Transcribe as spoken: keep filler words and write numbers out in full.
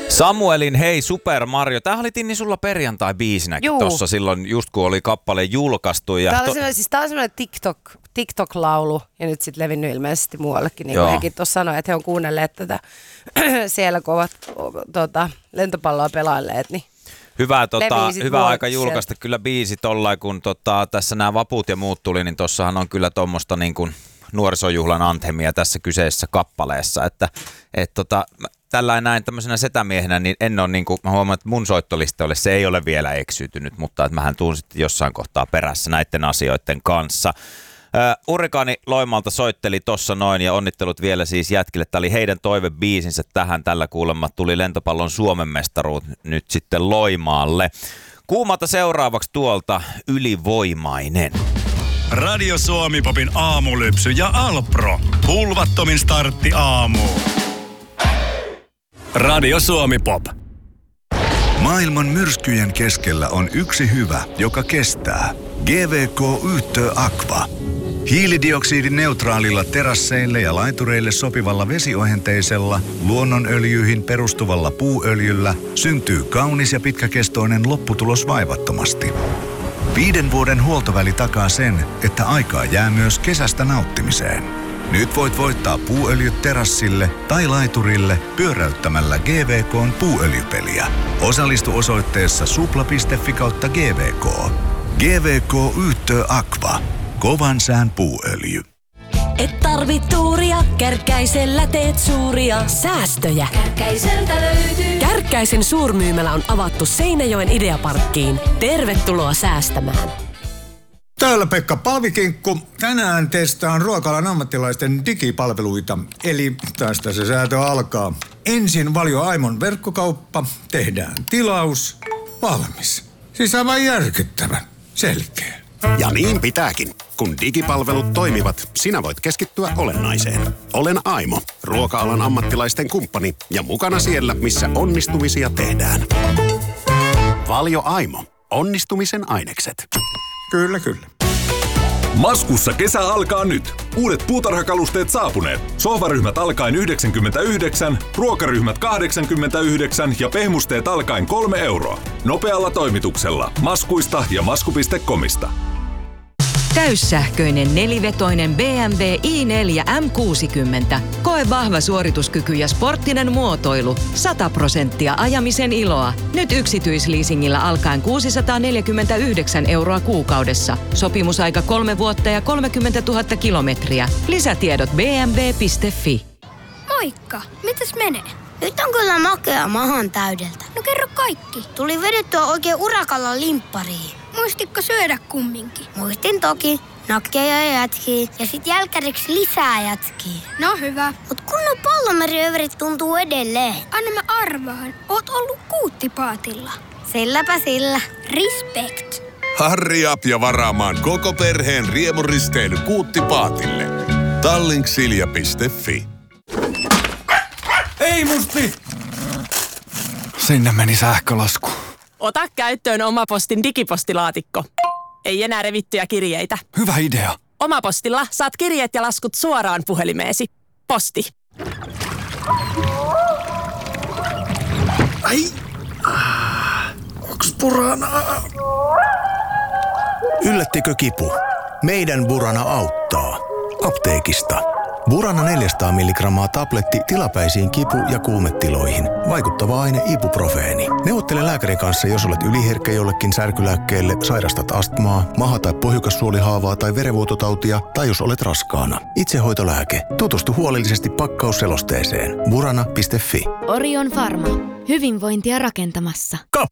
Samuelin Hei Super Mario. Tämähän oli Tinni sulla perjantai-biisinäkin tuossa silloin, just kun oli kappale julkaistu. Ja Tämä on to... sellainen, siis tämä on sellainen TikTok, TikTok-laulu ja nyt sitten levinnyt ilmeisesti muuallekin. Niin kuin hekin tuossa sanoi, että he on kuunnelleet tätä siellä, kun ovat tuota, lentopalloa pelailleet. Niin Hyvä, tota, hyvä aika julkaista sieltä. kyllä biisi tollain, kun tota, tässä nämä vaput ja muut tuli, niin tossahan on kyllä tuommoista niin kuin nuorisojuhlan anthemia tässä kyseisessä kappaleessa. Että et tota, tällainen näin tämmöisenä setämiehenä, niin en ole niin kuin, mä huomaan, että mun soittolistoille se ei ole vielä eksytynyt, mutta että mähän tuun sitten jossain kohtaa perässä näiden asioiden kanssa. Uh, Urrikaani Loimalta soitteli tossa noin ja onnittelut vielä siis jätkille. Tämä oli heidän toivebiisinsä tähän. Tällä kuulemma tuli lentopallon Suomen mestaruus nyt sitten Loimaalle. Kuumalta seuraavaksi tuolta Ylivoimainen. Radio Suomi Popin aamulypsy ja Alpro. Hulvattomin startti aamuun. Radio Suomi Pop. Maailman myrskyjen keskellä on yksi hyvä, joka kestää. G V K Yhtö Aqua. Hiilidioksidineutraalilla terasseille ja laitureille sopivalla vesiohenteisella, luonnonöljyihin perustuvalla puuöljyllä syntyy kaunis ja pitkäkestoinen lopputulos vaivattomasti. Viiden vuoden huoltoväli takaa sen, että aikaa jää myös kesästä nauttimiseen. Nyt voit voittaa puuöljyt terassille tai laiturille pyöräyttämällä G V K:n puuöljypeliä. Osallistu osoitteessa supla piste fi kautta G V K. G V K Yhtö Aqua. Kovan sään puuöljy. Et tarvit tuuria, Kärkkäisellä teet suuria säästöjä. Kärkkäiseltä löytyy. Kärkkäisen suurmyymälä on avattu Seinäjoen Ideaparkkiin. Tervetuloa säästämään. Täällä Pekka Paavikinkku. Tänään testaan ruokalan ammattilaisten digipalveluita. Eli tästä se säätö alkaa. Ensin Valio Aimon verkkokauppa. Tehdään tilaus. Valmis. Siis aivan järkyttävän. Selkeä. Ja niin pitääkin. Kun digipalvelut toimivat, sinä voit keskittyä olennaiseen. Olen Aimo, ruoka-alan ammattilaisten kumppani ja mukana siellä, missä onnistumisia tehdään. Valio Aimo. Onnistumisen ainekset. Kyllä, kyllä. Maskussa kesä alkaa nyt. Uudet puutarhakalusteet saapuneet. Sohvaryhmät alkaen yhdeksänkymmentäyhdeksän, ruokaryhmät kahdeksankymmentäyhdeksän ja pehmusteet alkaen kolme euroa. Nopealla toimituksella. Maskuista ja masku piste comista. Täyssähköinen nelivetoinen B M W i neljä M kuusikymmentä. Koe vahva suorituskyky ja sporttinen muotoilu. sata prosenttia ajamisen iloa. Nyt yksityisleasingillä alkaen kuusisataaneljäkymmentäyhdeksän euroa kuukaudessa. Sopimusaika kolme vuotta ja kolmekymmentätuhatta kilometriä. Lisätiedot b m w piste f i. Moikka, mitäs menee? Nyt on kyllä makea mahan täydeltä. No kerro kaikki. Tuli vedettyä oikein urakalla limppariin. Muistitko syödä kumminkin? Muistin toki. Nakkeja ja jätkiä. Ja sit jälkäriksi lisää jätkiä. No hyvä. Mut kunnon pallomeriöverit tuntuu edelleen. Anna mä arvaan. Oot ollut kuuttipaatilla. Silläpä sillä. Respect. Harri up ja varaamaan koko perheen riemuristeily kuuttipaatille. Tallink.silja piste fi. Ei musti! Sinne meni sähkölasku. Ota käyttöön Omapostin digipostilaatikko. Ei enää revittyjä kirjeitä. Hyvä idea. Omapostilla saat kirjeet ja laskut suoraan puhelimeesi. Posti. Ai! Onks Buranaa? Yllättikö kipu? Meidän Burana auttaa. Apteekista. Burana neljäsataa milligrammaa tabletti tilapäisiin kipu- ja kuumetiloihin. Vaikuttava aine ibuprofeeni. Neuvottele lääkärin kanssa, jos olet yliherkkä jollekin särkylääkkeelle, sairastat astmaa, maha- tai pohjukassuolihaavaa tai verenvuototautia, tai jos olet raskaana. Itsehoitolääke. Tutustu huolellisesti pakkausselosteeseen. burana piste fi. Orion Pharma. Hyvinvointia rakentamassa.